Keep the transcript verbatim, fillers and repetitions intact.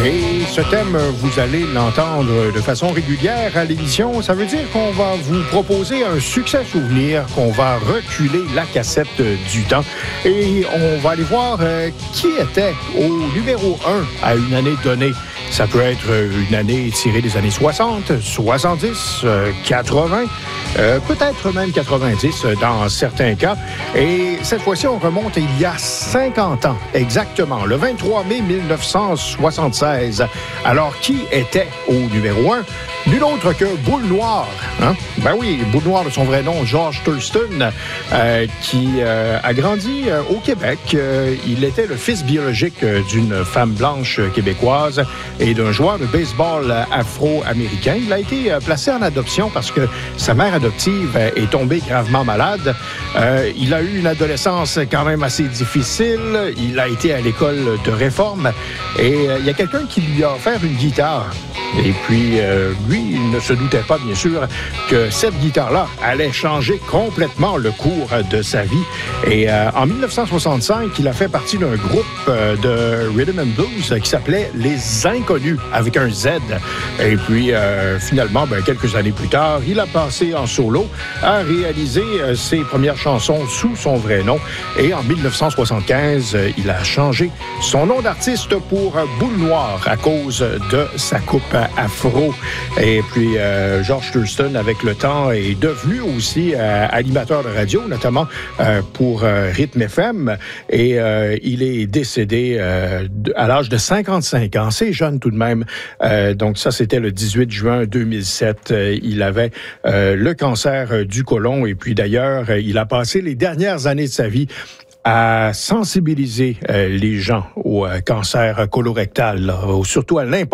Et ce thème, vous allez l'entendre de façon régulière à l'émission. Ça veut dire qu'on va vous proposer un succès souvenir, qu'on va reculer la cassette du temps et on va aller voir euh, qui était au numéro un à une année donnée. Ça peut être une année tirée des années soixante, soixante-dix, euh, quatre-vingts, euh, peut-être même quatre-vingt-dix dans certains cas. Et cette fois-ci, on remonte il y a cinquante ans, exactement, le vingt-trois mai mille neuf cent soixante-seize. Alors, qui était au numéro un? Nul autre que Boule Noire. Hein? Ben oui, Boule Noire de son vrai nom, George Thurston, euh, qui euh, a grandi euh, au Québec. Euh, il était le fils biologique euh, d'une femme blanche québécoise et d'un joueur de baseball afro-américain. Il a été euh, placé en adoption parce que sa mère adoptive euh, est tombée gravement malade. Euh, il a eu une adolescence quand même assez difficile. Il a été à l'école de réforme et euh, il y a quelqu'un qui lui a offert une guitare. Et puis, euh, lui, il ne se doutait pas, bien sûr, que cette guitare-là allait changer complètement le cours de sa vie. Et euh, en mille neuf cent soixante-cinq, il a fait partie d'un groupe euh, de rhythm and blues qui s'appelait Les Inconnus, avec un Z. Et puis, euh, finalement, ben, quelques années plus tard, il a passé en solo, a réalisé euh, ses premières chansons sous son vrai nom. Et en mille neuf cent soixante-quinze, euh, il a changé son nom d'artiste pour Boule Noire à cause de sa coupe afro. Et puis, euh, George Thurston, avec le temps, est devenu aussi euh, animateur de radio, notamment euh, pour euh, Rythme F M. Et euh, il est décédé euh, à l'âge de cinquante-cinq ans. C'est jeune tout de même. Euh, donc ça, c'était le dix-huit juin deux mille sept. Euh, il avait euh, le cancer du côlon. Et puis d'ailleurs, il a passé les dernières années de sa vie à sensibiliser euh, les gens au euh, cancer colorectal, là, surtout à l'importance